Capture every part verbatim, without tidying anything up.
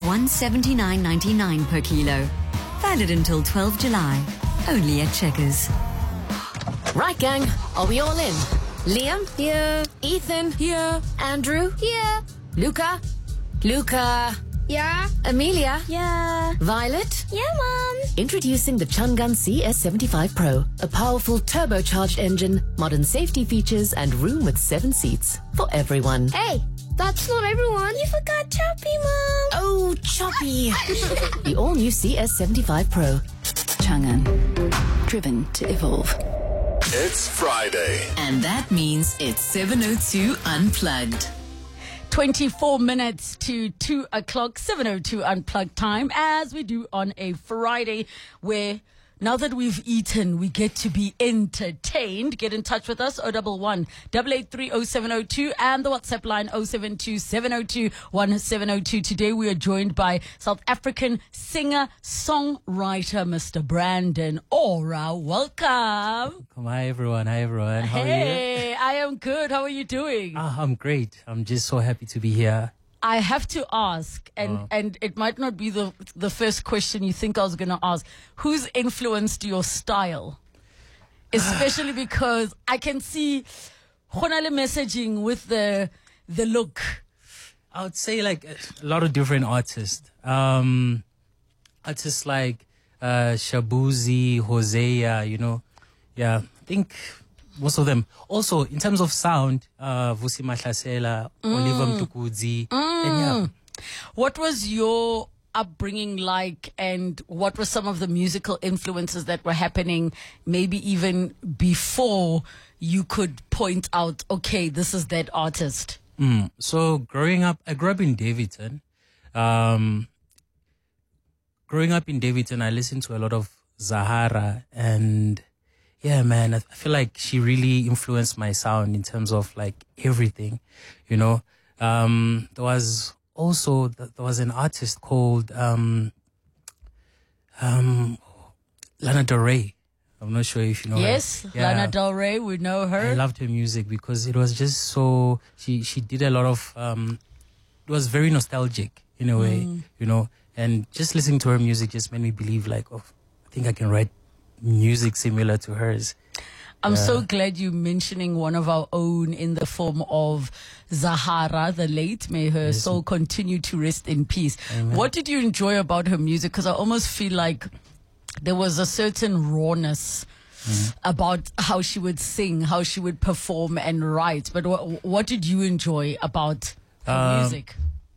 one seventy-nine ninety-nine per kilo. Valid until twelfth of July. Only at Checkers. Right, gang. Are we all in? Liam? Here. Ethan? Here. Andrew? Here. Luca? Luca? Yeah. Amelia? Yeah. Violet? Yeah, Mom. Introducing the Chungun C S seventy-five Pro. A powerful turbocharged engine, modern safety features, and room with seven seats. For everyone. Hey, that's not everyone. You forgot Choppy, Mom. Oh, Choppy. The all-new C S seventy-five Pro. Chungun. Driven to evolve. It's Friday. And that means it's seven oh two Unplugged. twenty-four minutes to two o'clock, seven oh two Unplugged time, as we do on a Friday, where now that we've eaten, we get to be entertained. Get in touch with us, oh one one, eight eight three, oh seven oh two, and the WhatsApp line oh seven two, seven oh two, one seven oh two. Today we are joined by South African singer-songwriter, Mister Brandon Ora. Welcome. Hi everyone, hi everyone. How hey, are you? Hey, I am good. How are you doing? Ah, I'm great. I'm just so happy to be here. I have to ask, and, Oh. and it might not be the the first question you think I was going to ask. Who's influenced your style? Especially because I can see Khonale messaging with the the look. I would say like a lot of different artists. Um, artists like uh, Shabuzi, Hosea, you know. Yeah, I think most of them. Also, in terms of sound, uh, Vusi Mahlasela, Mm. Oliver Mtukudzi. And yeah. What was your upbringing like, and what were some of the musical influences that were happening maybe even before you could point out, okay, this is that artist? Mm. So growing up, I grew up in Davidson. Um, growing up in Davidson, I listened to a lot of Zahara, and yeah, man, I feel like she really influenced my sound in terms of like everything, you know. Um, there was also, there was an artist called um, um, Lana Del Rey. I'm not sure if you know Yes, her. Lana Del Rey, we know her. I loved her music because it was just so, she, she did a lot of, um, it was very nostalgic in a way, Mm. you know, and just listening to her music just made me believe like, oh, I think I can write music similar to hers. I'm Yeah. so glad you're mentioning one of our own in the form of Zahara, the late. May her Yes. soul continue to rest in peace. Amen. What did you enjoy about her music? Because I almost feel like there was a certain rawness Mm-hmm. about how she would sing, how she would perform and write. But what, what did you enjoy about her Um, music?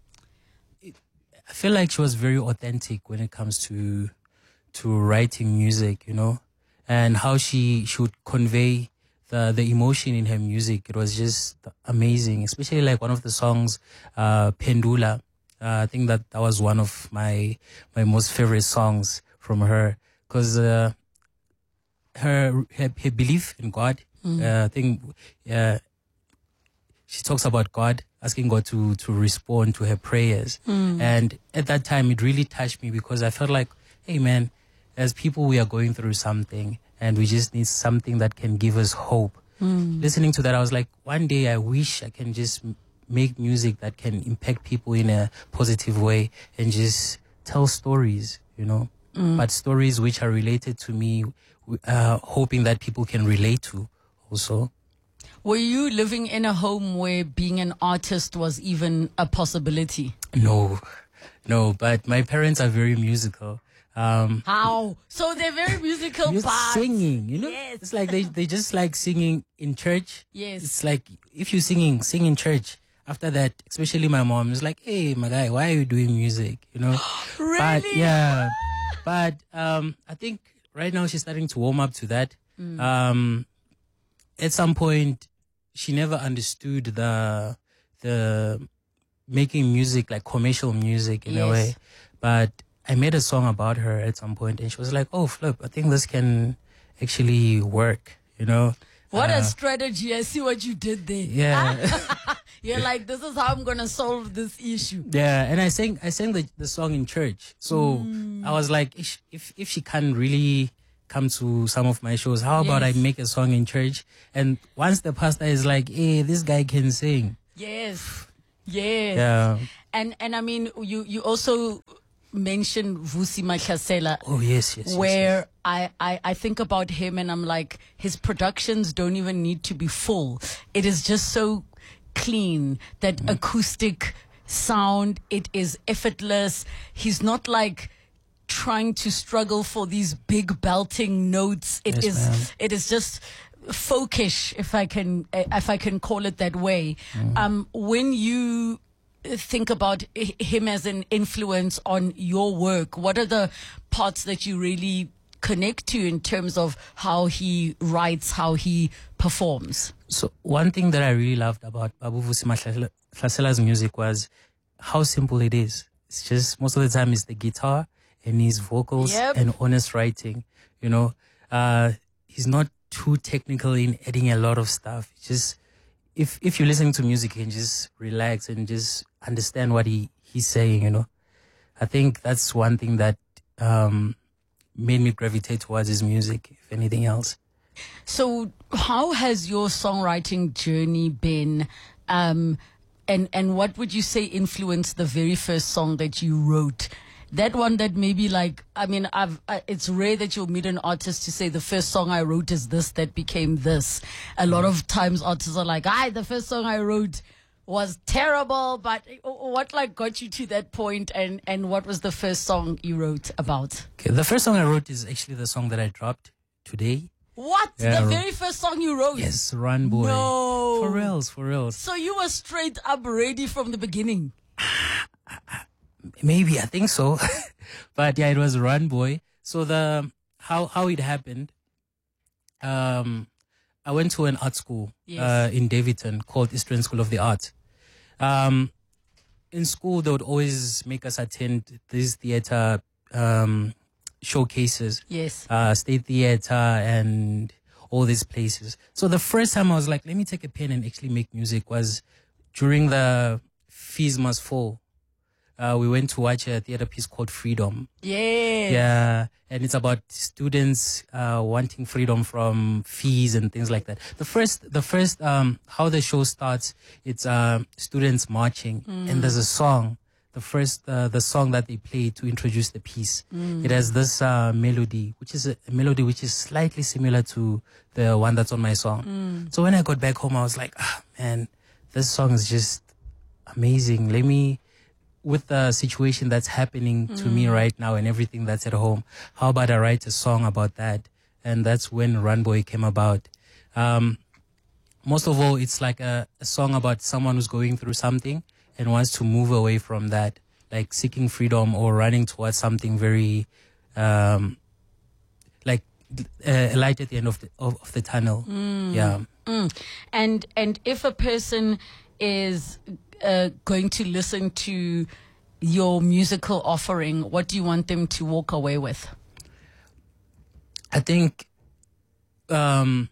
I feel like she was very authentic when it comes to to writing music, you know, and how she she would convey the the emotion in her music. It was just amazing, especially like one of the songs, uh, Pendula. Uh, I think that that was one of my my most favorite songs from her, because uh, her, her her belief in God. Uh, I think uh, she talks about God, asking God to to respond to her prayers. And at that time, it really touched me because I felt like, hey man, as people, we are going through something and we just need something that can give us hope. Listening to that, I was like, one day I wish I can just m- make music that can impact people in a positive way and just tell stories, you know, but stories which are related to me, uh, hoping that people can relate to also. Were you living in a home where being an artist was even a possibility? No, no, but my parents are very musical. Um, How? So they're very musical, just but singing, you know, Yes. it's like they, they just like singing in church. Yes. It's like if you're singing, sing in church. After that, especially my mom is like, hey, my guy, why are you doing music? You know? Really? But yeah, but um, I think right now she's starting to warm up to that. Mm. Um, at some point, she never understood the the making music like commercial music in a Yes. way. But I made a song about her at some point, and she was like, "Oh, flip! I think this can actually work." You know? What Uh, a strategy. I see what you did there. Yeah. You're like, this is how I'm going to solve this issue. Yeah, and I sang I sang the, the song in church. So I was like, if, if if she can't really come to some of my shows, how about I Yes. make a song in church? And once the pastor is like, hey, this guy can sing, Yes. Yes. Yeah. And and I mean, you you also mentioned Vusi Mahlasela. Oh yes, yes. Where yes, yes. I, I, I think about him and I'm like, his productions don't even need to be full. It is just so clean, that mm. acoustic sound. It is effortless. He's not like trying to struggle for these big belting notes. It Yes, is ma'am. it is just folkish, if I can if I can call it that way. Mm. Um, when you think about h- him as an influence on your work, what are the parts that you really connect to in terms of how he writes, how he performs? So one thing that I really loved about Babu Vusi Mahlasela's music was how simple it is. It's just, most of the time it's the guitar and his vocals Yep. and honest writing, you know. Uh, he's not too technical in adding a lot of stuff. It's just, if if you're listening to music, you can just relax and just understand what he, he's saying, you know. I think that's one thing that um, made me gravitate towards his music, if anything else. So how has your songwriting journey been? Um, and, and what would you say influenced the very first song that you wrote? That one that maybe like, I mean, I've, I, it's rare that you'll meet an artist to say the first song I wrote is this that became this. A lot of times artists are like, "Aye, the first song I wrote was terrible," but what like got you to that point, and, and what was the first song you wrote about? Okay, the first song I wrote is actually the song that I dropped today. What? Yeah, the ro- very first song you wrote? Yes, Run Boy. No. For reals, for reals. So you were straight up ready from the beginning? Maybe, I think so. But yeah, it was Run Boy. So the how how it happened, um, I went to an art school Yes. uh, in Davidton called Eastern School of the Arts. Um, in school, they would always make us attend these theater um, showcases, Yes. uh, State Theater and all these places. So the first time I was like, let me take a pen and actually make music was during the Fees Must Fall. Uh, we went to watch a theater piece called Freedom. Yes. Yeah, and it's about students uh, wanting freedom from fees and things like that. The first, the first, um, how the show starts, it's uh, students marching, and there's a song. The first, uh, the song that they play to introduce the piece. It has this uh, melody, which is a, a melody which is slightly similar to the one that's on my song. So when I got back home, I was like, ah, man, this song is just amazing. Let me. With the situation that's happening to me right now and everything that's at home, how about I write a song about that? And that's when Run Boy came about. Um, most of all, it's like a, a song about someone who's going through something and wants to move away from that, like seeking freedom or running towards something very, um, like uh, a light at the end of the, of, of the tunnel. Yeah. Mm. And and if a person is uh, going to listen to your musical offering, what do you want them to walk away with? I think um,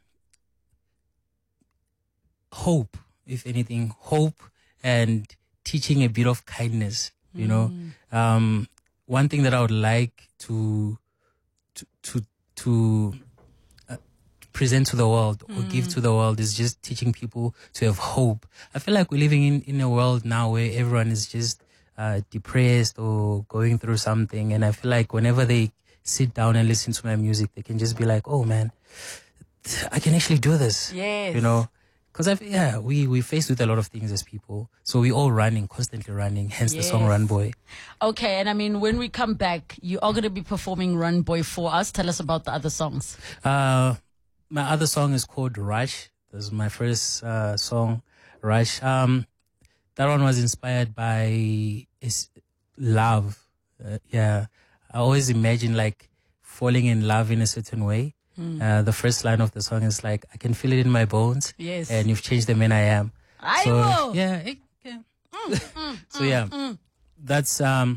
hope, if anything, hope and teaching a bit of kindness, you know. Um, one thing that I would like to to to, to uh, present to the world or give to the world is just teaching people to have hope. I feel like we're living in, in a world now where everyone is just uh, depressed or going through something, and I feel like whenever they sit down and listen to my music, they can just be like, oh man, I can actually do this. Yes. You know, because I've, yeah, we, we faced with a lot of things as people. So we all running, constantly running, hence the song Yes. Run Boy. Okay, and I mean, when we come back, you are going to be performing Run Boy for us. Tell us about the other songs. Uh, my other song is called Rush. This is my first uh, song, Rush. Um, that one was inspired by is love. Uh, yeah, I always imagine like falling in love in a certain way. Uh, the first line of the song is like, I can feel it in my bones. Yes. And you've changed the man I am. I so, will. Yeah. It, yeah. so yeah, that's, um,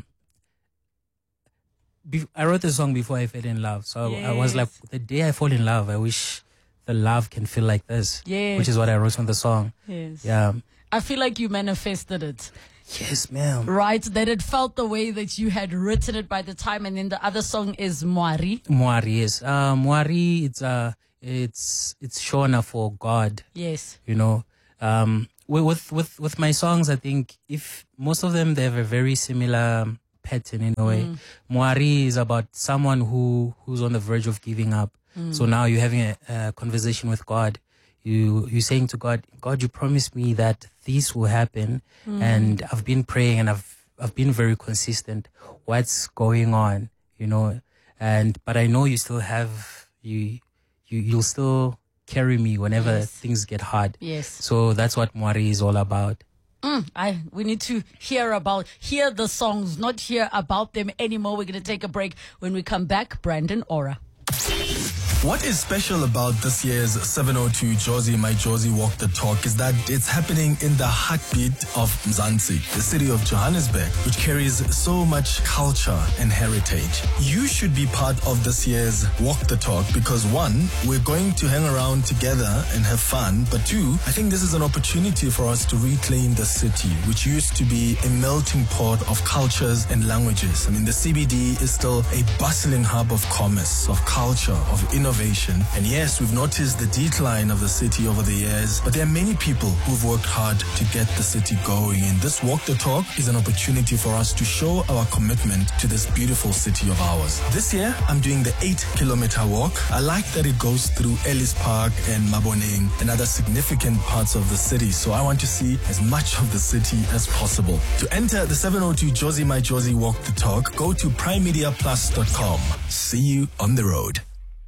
be- I wrote the song before I fell in love. So I, I was like, Yes. the day I fall in love, I wish the love can feel like this. Yes. Which is what I wrote on the song. Yes. Yeah. I feel like you manifested it, Yes, ma'am. right? That it felt the way that you had written it by the time. And then the other song is Moari. Moari, yes. Uh, Moari, it's, uh, it's, it's Shona for God. Yes. You know, um, with with with my songs, I think if most of them, they have a very similar pattern in a way. Mm. Moari is about someone who who's on the verge of giving up. Mm. So now you're having a, a conversation with God. You you're saying to God, God, you promised me that this will happen, Mm. and I've been praying and I've I've been very consistent. What's going on? You know, and but I know you still have you you you'll still carry me whenever Yes. things get hard. Yes. So that's what Moari is all about. Mm, I we need to hear about hear the songs, not hear about them anymore. We're going to take a break. When we come back, Brandon Ora. What is special about this year's seven oh two Jozi My Jozi Walk the Talk is that it's happening in the heartbeat of Mzansi, the city of Johannesburg, which carries so much culture and heritage. You should be part of this year's Walk the Talk because one, we're going to hang around together and have fun, but two, I think this is an opportunity for us to reclaim the city, which used to be a melting pot of cultures and languages. I mean, the C B D is still a bustling hub of commerce, of culture, of innovation. And yes, we've noticed the decline of the city over the years, but there are many people who've worked hard to get the city going. And this Walk the Talk is an opportunity for us to show our commitment to this beautiful city of ours. This year, I'm doing the eight kilometer walk. I like that it goes through Ellis Park and Maboneng and other significant parts of the city. So I want to see as much of the city as possible. To enter the seven oh two Jozi My Jozi Walk the Talk, go to prime media plus dot com. See you on the road.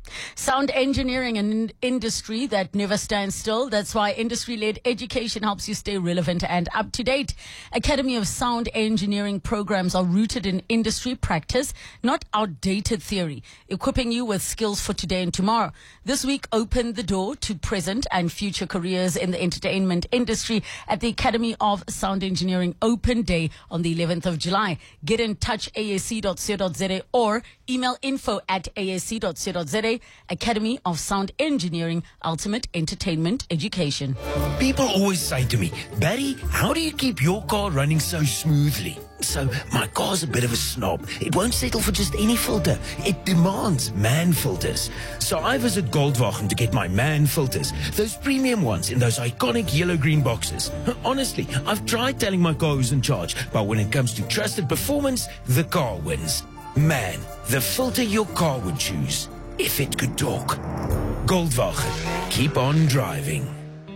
Sound engineering, an industry that never stands still. That's why industry-led education helps you stay relevant and up to date. Academy of Sound Engineering programs are rooted in industry practice, not outdated theory, equipping you with skills for today and tomorrow. This week opened the door to present and future careers in the entertainment industry at the Academy of Sound Engineering Open Day on the eleventh of July. Get in touch, A A C dot co dot za or email info at A A C dot co dot za. Academy of Sound Engineering, ultimate entertainment education. People always say to me, Barry, how do you keep your car running so smoothly? So my car's a bit of a snob. It won't settle for just any filter. It demands MAN filters. So I visit Goldwagen to get my MAN filters. Those premium ones in those iconic yellow-green boxes. Honestly, I've tried telling my car who's in charge, but when it comes to trusted performance, the car wins. MAN, the filter your car would choose if it could talk. Goldwagen. Keep on driving.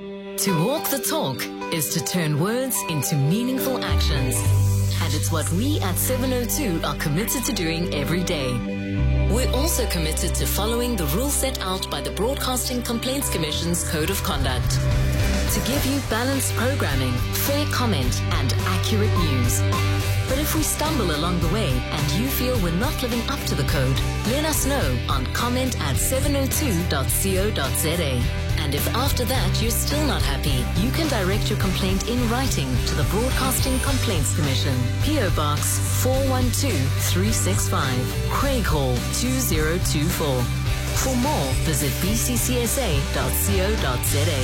To walk the talk is to turn words into meaningful actions. And it's what we at seven oh two are committed to doing every day. We're also committed to following the rules set out by the Broadcasting Complaints Commission's Code of Conduct. To give you balanced programming, fair comment, and accurate news. But if we stumble along the way and you feel we're not living up to the code, let us know on comment at seven oh two dot co dot za. And if after that you're still not happy, you can direct your complaint in writing to the Broadcasting Complaints Commission, P O Box four one two three six five, Craighall two zero two four. For more, visit b c c s a dot co dot za.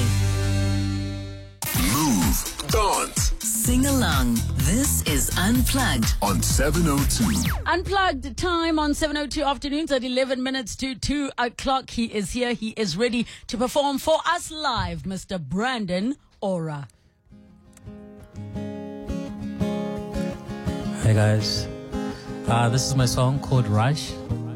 Move, dance Sing along. This is Unplugged. on seven oh two. Unplugged time on seven oh two afternoons at eleven minutes to two o'clock. He is here. He is ready to perform for us live, Mister Brandon Ora. Hi guys, uh, this is my song called Rush.